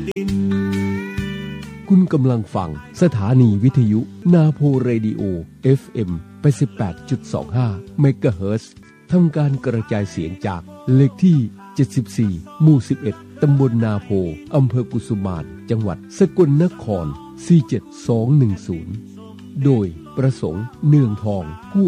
คุณกำลังฟังสถานีวิทยุนาโพเรดิโอ FM 88.25 เมกะเฮิรตซ์ทำการกระจายเสียงจากเลขที่74หมู่11ตำบลนาโพอำเภอกุสุมานจังหวัดสกลนคร47210โดยประสงค์เนืองทองผู้